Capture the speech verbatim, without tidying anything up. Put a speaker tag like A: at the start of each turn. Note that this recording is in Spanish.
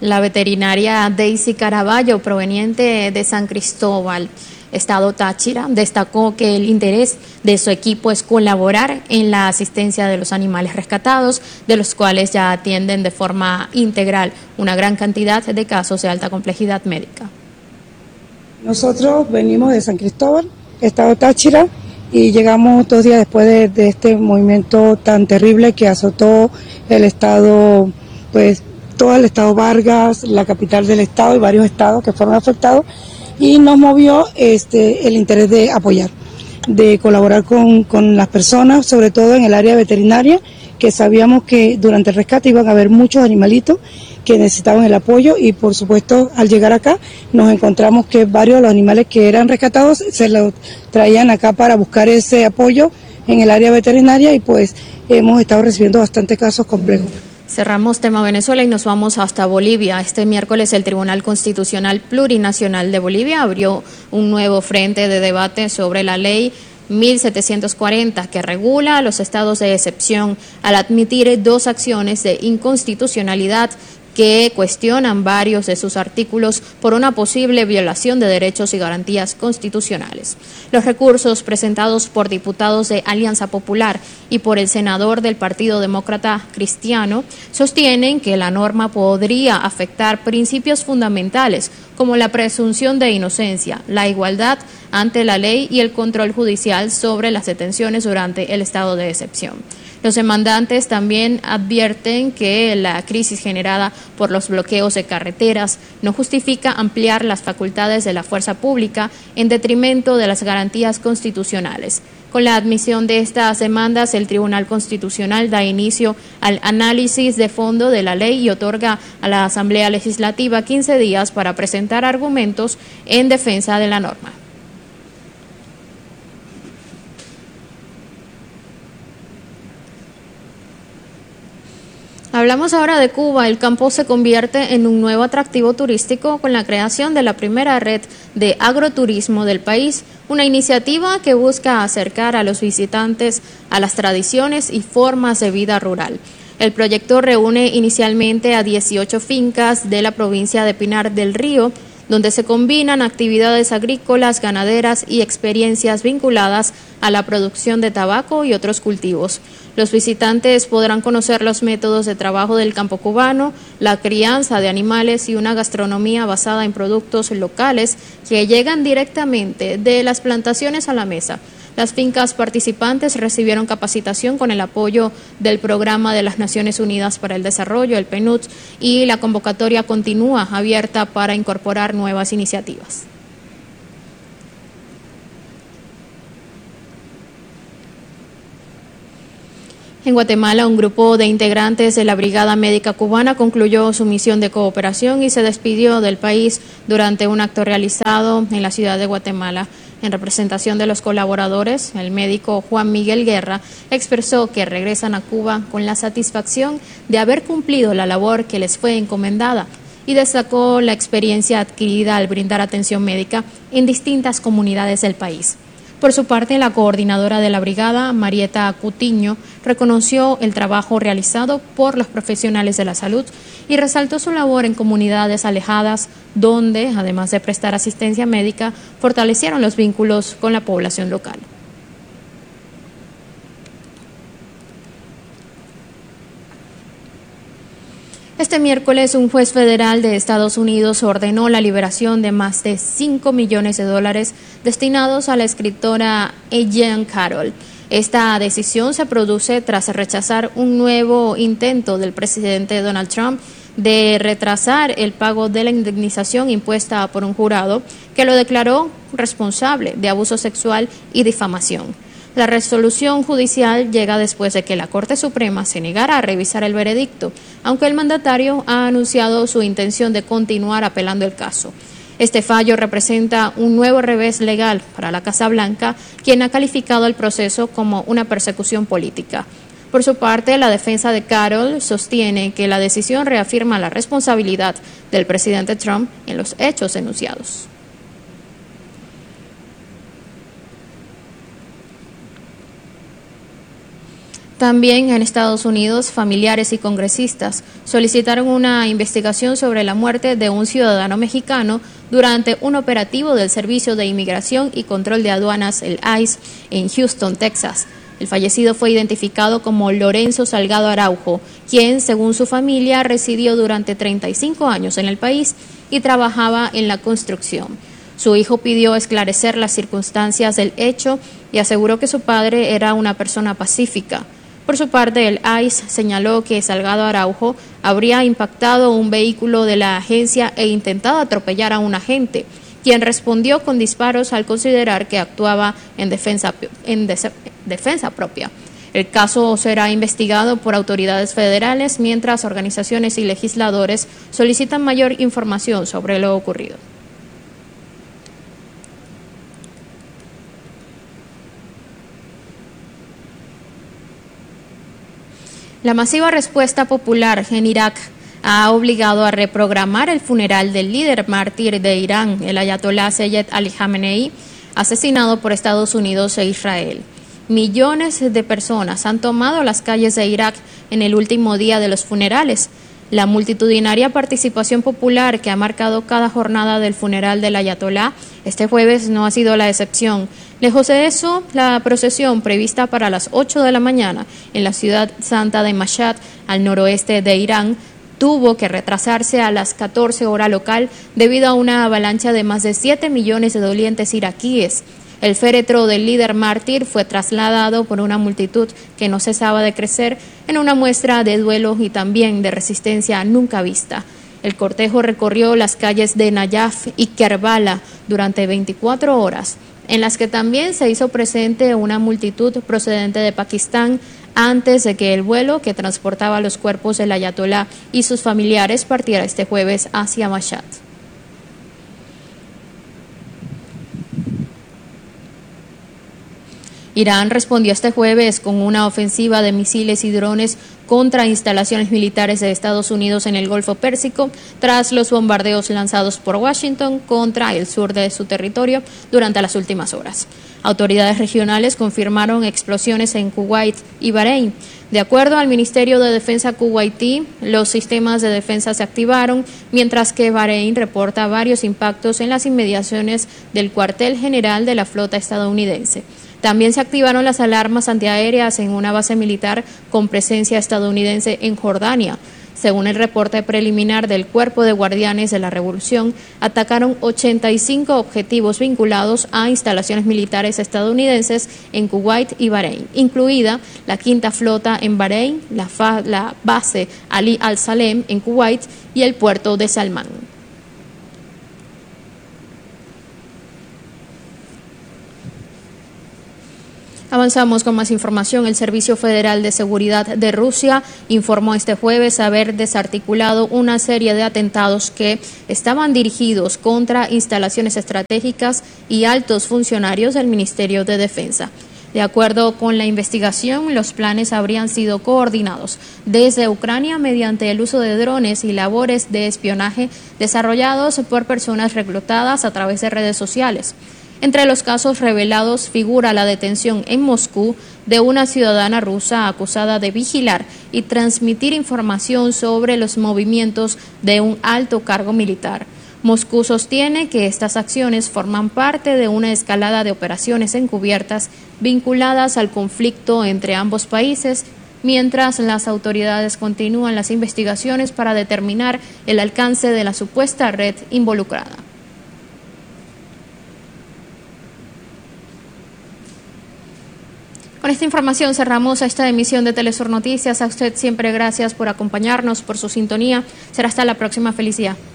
A: La veterinaria Daisy Caraballo, proveniente de San Cristóbal, Estado Táchira, destacó que el interés de su equipo es colaborar en la asistencia de los animales rescatados, de los cuales ya atienden de forma integral una gran cantidad de casos de alta complejidad médica.
B: Nosotros venimos de San Cristóbal, Estado Táchira, y llegamos dos días después de, de este movimiento tan terrible que azotó el estado, pues todo el estado Vargas, la capital del estado y varios estados que fueron afectados, y nos movió este, el interés de apoyar, de colaborar con, con las personas, sobre todo en el área veterinaria, que sabíamos que durante el rescate iban a haber muchos animalitos que necesitaban el apoyo, y por supuesto al llegar acá nos encontramos que varios de los animales que eran rescatados se los traían acá para buscar ese apoyo en el área veterinaria, y pues hemos estado recibiendo bastantes casos complejos.
A: Cerramos tema Venezuela y nos vamos hasta Bolivia. Este miércoles el Tribunal Constitucional Plurinacional de Bolivia abrió un nuevo frente de debate sobre la ley mil setecientos cuarenta que regula los estados de excepción al admitir dos acciones de inconstitucionalidad que cuestionan varios de sus artículos por una posible violación de derechos y garantías constitucionales. Los recursos presentados por diputados de Alianza Popular y por el senador del Partido Demócrata Cristiano sostienen que la norma podría afectar principios fundamentales como la presunción de inocencia, la igualdad ante la ley y el control judicial sobre las detenciones durante el estado de excepción. Los demandantes también advierten que la crisis generada por los bloqueos de carreteras no justifica ampliar las facultades de la fuerza pública en detrimento de las garantías constitucionales. Con la admisión de estas demandas, el Tribunal Constitucional da inicio al análisis de fondo de la ley y otorga a la Asamblea Legislativa quince días para presentar argumentos en defensa de la norma. Hablamos ahora de Cuba. El campo se convierte en un nuevo atractivo turístico con la creación de la primera red de agroturismo del país, una iniciativa que busca acercar a los visitantes a las tradiciones y formas de vida rural. El proyecto reúne inicialmente a dieciocho fincas de la provincia de Pinar del Río, donde se combinan actividades agrícolas, ganaderas y experiencias vinculadas a la producción de tabaco y otros cultivos. Los visitantes podrán conocer los métodos de trabajo del campo cubano, la crianza de animales y una gastronomía basada en productos locales que llegan directamente de las plantaciones a la mesa. Las fincas participantes recibieron capacitación con el apoyo del Programa de las Naciones Unidas para el Desarrollo, el PNUD, y la convocatoria continúa abierta para incorporar nuevas iniciativas. En Guatemala, un grupo de integrantes de la Brigada Médica Cubana concluyó su misión de cooperación y se despidió del país durante un acto realizado en la ciudad de Guatemala. En representación de los colaboradores, el médico Juan Miguel Guerra expresó que regresan a Cuba con la satisfacción de haber cumplido la labor que les fue encomendada y destacó la experiencia adquirida al brindar atención médica en distintas comunidades del país. Por su parte, la coordinadora de la brigada, Marieta Cutiño, reconoció el trabajo realizado por los profesionales de la salud y resaltó su labor en comunidades alejadas, donde, además de prestar asistencia médica, fortalecieron los vínculos con la población local. Este miércoles, un juez federal de Estados Unidos ordenó la liberación de más de cinco millones de dólares destinados a la escritora Jean Carroll. Esta decisión se produce tras rechazar un nuevo intento del presidente Donald Trump de retrasar el pago de la indemnización impuesta por un jurado que lo declaró responsable de abuso sexual y difamación. La resolución judicial llega después de que la Corte Suprema se negara a revisar el veredicto, aunque el mandatario ha anunciado su intención de continuar apelando el caso. Este fallo representa un nuevo revés legal para la Casa Blanca, quien ha calificado el proceso como una persecución política. Por su parte, la defensa de Carroll sostiene que la decisión reafirma la responsabilidad del presidente Trump en los hechos denunciados. También en Estados Unidos, familiares y congresistas solicitaron una investigación sobre la muerte de un ciudadano mexicano durante un operativo del Servicio de Inmigración y Control de Aduanas, el I C E, en Houston, Texas. El fallecido fue identificado como Lorenzo Salgado Araujo, quien, según su familia, residió durante treinta y cinco años en el país y trabajaba en la construcción. Su hijo pidió esclarecer las circunstancias del hecho y aseguró que su padre era una persona pacífica. Por su parte, el I C E señaló que Salgado Araujo habría impactado un vehículo de la agencia e intentado atropellar a un agente, quien respondió con disparos al considerar que actuaba en defensa, en defensa propia. El caso será investigado por autoridades federales mientras organizaciones y legisladores solicitan mayor información sobre lo ocurrido. La masiva respuesta popular en Irak ha obligado a reprogramar el funeral del líder mártir de Irán, el ayatolá Seyed Ali Khamenei, asesinado por Estados Unidos e Israel. Millones de personas han tomado las calles de Irak en el último día de los funerales. La multitudinaria participación popular que ha marcado cada jornada del funeral del ayatolá este jueves no ha sido la excepción. Lejos de eso, la procesión prevista para las ocho de la mañana en la ciudad santa de Mashhad, al noroeste de Irán, tuvo que retrasarse a las catorce hora local debido a una avalancha de más de siete millones de dolientes iraquíes. El féretro del líder mártir fue trasladado por una multitud que no cesaba de crecer en una muestra de duelo y también de resistencia nunca vista. El cortejo recorrió las calles de Nayaf y Kerbala durante veinticuatro horas, en las que también se hizo presente una multitud procedente de Pakistán antes de que el vuelo que transportaba los cuerpos del ayatolá y sus familiares partiera este jueves hacia Mashhad. Irán respondió este jueves con una ofensiva de misiles y drones contra instalaciones militares de Estados Unidos en el Golfo Pérsico tras los bombardeos lanzados por Washington contra el sur de su territorio durante las últimas horas. Autoridades regionales confirmaron explosiones en Kuwait y Bahrein. De acuerdo al Ministerio de Defensa kuwaití, los sistemas de defensa se activaron, mientras que Bahrein reporta varios impactos en las inmediaciones del cuartel general de la flota estadounidense. También se activaron las alarmas antiaéreas en una base militar con presencia estadounidense en Jordania. Según el reporte preliminar del Cuerpo de Guardianes de la Revolución, atacaron ochenta y cinco objetivos vinculados a instalaciones militares estadounidenses en Kuwait y Bahrein, incluida la Quinta Flota en Bahrein, la, la base Ali al-Salem en Kuwait y el puerto de Salmán. Avanzamos con más información. El Servicio Federal de Seguridad de Rusia informó este jueves haber desarticulado una serie de atentados que estaban dirigidos contra instalaciones estratégicas y altos funcionarios del Ministerio de Defensa. De acuerdo con la investigación, los planes habrían sido coordinados desde Ucrania mediante el uso de drones y labores de espionaje desarrollados por personas reclutadas a través de redes sociales. Entre los casos revelados figura la detención en Moscú de una ciudadana rusa acusada de vigilar y transmitir información sobre los movimientos de un alto cargo militar. Moscú sostiene que estas acciones forman parte de una escalada de operaciones encubiertas vinculadas al conflicto entre ambos países, mientras las autoridades continúan las investigaciones para determinar el alcance de la supuesta red involucrada. Con esta información cerramos esta emisión de Telesur Noticias. A usted siempre gracias por acompañarnos, por su sintonía. Será hasta la próxima. Feliz día.